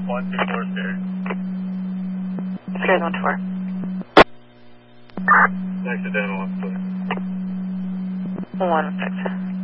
124 Sirius. Sirius 124. Next to Dental, 1 1 6.